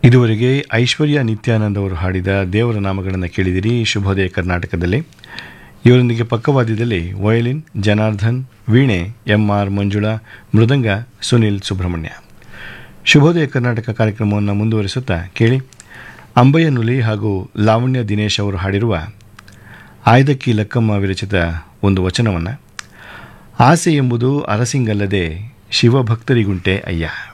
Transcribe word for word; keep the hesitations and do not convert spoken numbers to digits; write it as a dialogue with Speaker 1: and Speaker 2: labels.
Speaker 1: ಇದುವರೆಗೆ ಐಶ್ವರ್ಯ ನಿತ್ಯಾನಂದ್ ಅವರು ಹಾಡಿದ ದೇವರ ನಾಮಗಳನ್ನು ಕೇಳಿದಿರಿ ಶುಭೋದಯ ಕರ್ನಾಟಕದಲ್ಲಿ. ಇವರೊಂದಿಗೆ ಪಕ್ಕವಾದ್ಯದಲ್ಲಿ ವಯೋಲಿನ್ ಜನಾರ್ದನ್, ವೀಣೆ ಎಂ ಆರ್ ಮಂಜುಳಾ, ಮೃದಂಗ ಸುನಿಲ್ ಸುಬ್ರಹ್ಮಣ್ಯ. ಶುಭೋದಯ ಕರ್ನಾಟಕ ಕಾರ್ಯಕ್ರಮವನ್ನು ಮುಂದುವರಿಸುತ್ತಾ ಕೇಳಿ ಅಂಬಯ್ಯ ನುಲಿ ಹಾಗೂ ಲಾವಣ್ಯ ದಿನೇಶ್ ಅವರು ಹಾಡಿರುವ ಆಯ್ದಕ್ಕಿ ಲಕ್ಕಮ್ಮ ವಿರಚಿತ ಒಂದು ವಚನವನ್ನು. ಆಸೆ ಎಂಬುದು ಅರಸಿಂಗಲ್ಲದೆ ಶಿವಭಕ್ತರಿಗುಂಟೆ ಅಯ್ಯ.